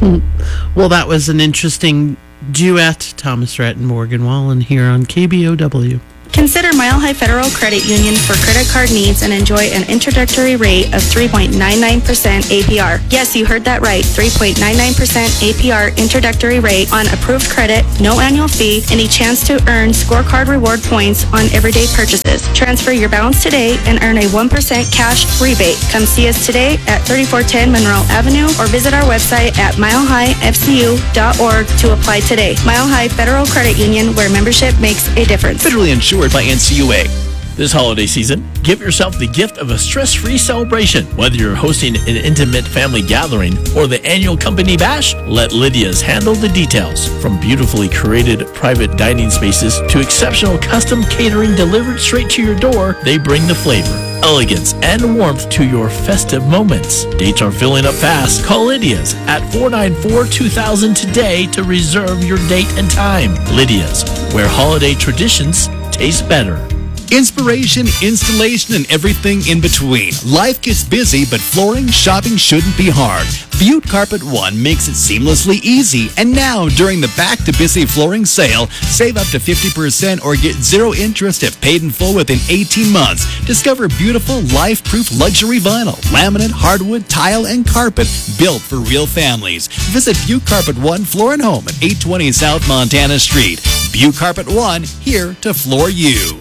Well, that was an interesting duet, Thomas Rhett and Morgan Wallen here on KBOW. Consider Mile High Federal Credit Union for credit card needs and enjoy an introductory rate of 3.99% APR. Yes, you heard that right. 3.99% APR introductory rate on approved credit, no annual fee, and a chance to earn scorecard reward points on everyday purchases. Transfer your balance today and earn a 1% cash rebate. Come see us today at 3410 Monroe Avenue or visit our website at milehighfcu.org to apply today. Mile High Federal Credit Union, where membership makes a difference. Federally insured by NCUA. This holiday season, give yourself the gift of a stress-free celebration. Whether you're hosting an intimate family gathering or the annual company bash, let Lydia's handle the details. From beautifully curated private dining spaces to exceptional custom catering delivered straight to your door, they bring the flavor, elegance, and warmth to your festive moments. Dates are filling up fast. Call Lydia's at 494-2000 today to reserve your date and time. Lydia's, where holiday traditions taste better. Inspiration, installation, and everything in between. Life gets busy, but flooring shopping shouldn't be hard. Butte Carpet One makes it seamlessly easy. And now, during the Back to Busy flooring sale, save up to 50% or get zero interest if paid in full within 18 months. Discover beautiful, life-proof luxury vinyl, laminate, hardwood, tile, and carpet built for real families. Visit Butte Carpet One Floor and Home at 820 South Montana Street. Butte Carpet One, here to floor you.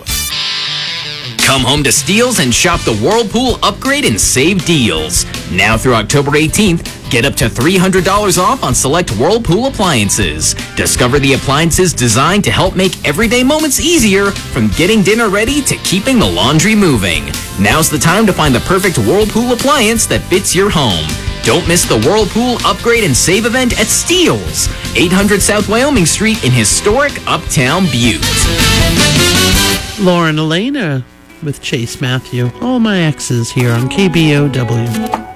Come home to Steels and shop the Whirlpool Upgrade and Save deals. Now through October 18th, get up to $300 off on select Whirlpool appliances. Discover the appliances designed to help make everyday moments easier, from getting dinner ready to keeping the laundry moving. Now's the time to find the perfect Whirlpool appliance that fits your home. Don't miss the Whirlpool Upgrade and Save event at Steels, 800 South Wyoming Street in historic Uptown Butte. Lauren Elena with Chase Matthew. All my exes here on KBOW.